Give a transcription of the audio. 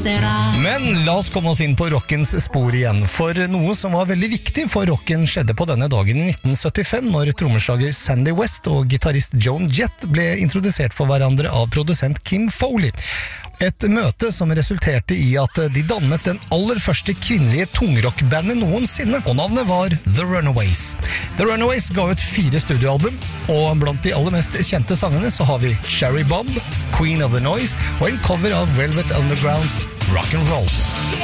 será. Men la oss komme oss inn på rockens spor igjen, for noe som var veldig viktig for rocken skjedde på denne dagen i 1975, når trommeslager Sandy West og gitarist Joan Jett ble introdusert for hverandre av produsent Kim Foley. Et møte som resulterte i at de dannet den aller første kvinnelige tungrockbandet noensinne, og navnet var The Runaways. The Runaways ga ut 4 studioalbum, og blant de aller mest kjente sangene så har vi Cherry Bomb, Queen of the Noise og en cover av Velvet Undergrounds Rock and Roll.